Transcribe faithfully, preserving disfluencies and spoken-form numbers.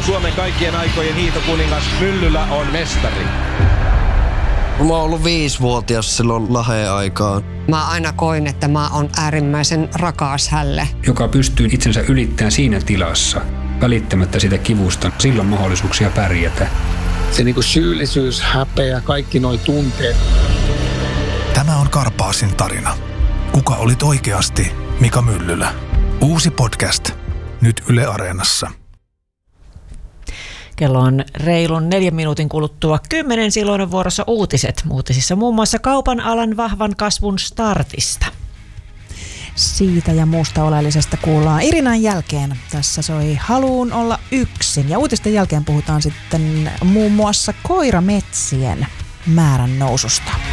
Suomen kaikkien aikojen hiihtokuningas Myllylä on mestari. Mä oon ollut viisivuotias silloin Laheen aikaan. Mä aina koin, että mä oon äärimmäisen rakas hälle. Joka pystyy itsensä ylittämään siinä tilassa, välittämättä sitä kivusta, silloin mahdollisuuksia pärjätä. Se niinku syyllisyys, häpeä, kaikki noi tunteet. Tämä on Karpaasin tarina. Kuka olit oikeasti Mika Myllylä? Uusi podcast. Nyt Yle Areenassa. Kello on reilun neljän minuutin kuluttua kymmenen, silloin on vuorossa uutiset. Uutisissa muun muassa kaupan alan vahvan kasvun startista. Siitä ja muusta oleellisesta kuullaan Irinan jälkeen. Tässä soi Haluun olla yksin. Ja uutisten jälkeen puhutaan sitten muun muassa koirametsien määrän noususta.